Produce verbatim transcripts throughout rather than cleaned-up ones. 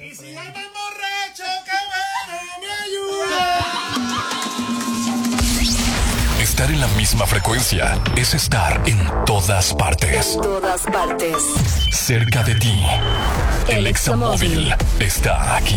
Y si llaman borracho, qué bueno, me ayuda. Estar en la misma frecuencia es estar en todas partes. En todas partes. Cerca de ti. El Examóvil está aquí.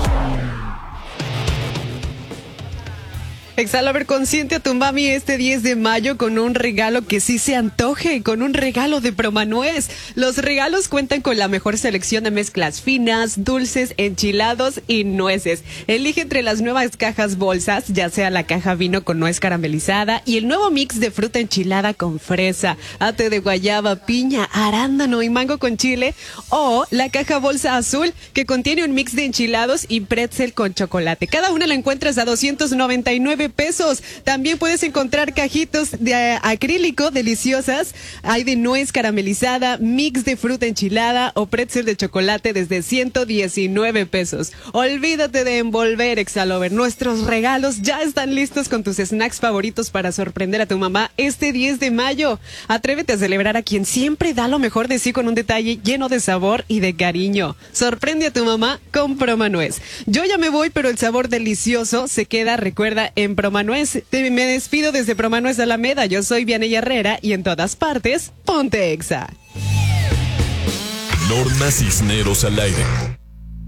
Exalover, consiente a tu mami este diez de mayo con un regalo que sí se antoje, con un regalo de Promanuez. Los regalos cuentan con la mejor selección de mezclas finas, dulces, enchilados y nueces. Elige entre las nuevas cajas bolsas, ya sea la caja vino con nuez caramelizada y el nuevo mix de fruta enchilada con fresa, ate de guayaba, piña, arándano y mango con chile, o la caja bolsa azul que contiene un mix de enchilados y pretzel con chocolate. Cada una la encuentras a doscientos noventa y nueve pesos. También puedes encontrar cajitos de acrílico deliciosas. Hay de nuez caramelizada, mix de fruta enchilada o pretzel de chocolate desde ciento diecinueve pesos. Olvídate de envolver, Exalover. Nuestros regalos ya están listos con tus snacks favoritos para sorprender a tu mamá este diez de mayo. Atrévete a celebrar a quien siempre da lo mejor de sí con un detalle lleno de sabor y de cariño. Sorprende a tu mamá con Promanuez. Yo ya me voy, pero el sabor delicioso se queda, recuerda, en Promanuez. Te, me despido desde Promanuez Alameda. Yo soy Vianey Herrera y en todas partes, ponte Exa. Norma Cisneros al aire.